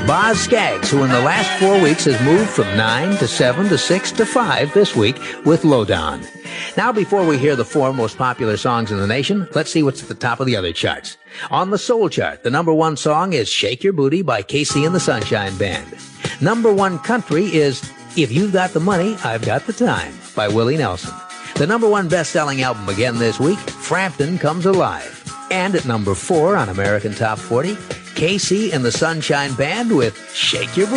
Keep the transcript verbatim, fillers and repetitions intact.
Boz Scaggs, who in the last four weeks has moved from nine to seven to six to five this week with Lowdown. Now, before we hear the four most popular songs in the nation, let's see what's at the top of the other charts. On the soul chart, the number one song is Shake Your Booty by K C and the Sunshine Band. Number one country is If You've Got the Money, I've Got the Time by Willie Nelson. The number one best-selling album again this week, Frampton Comes Alive. And at number four on American Top forty, K C and the Sunshine Band with Shake Your Booty.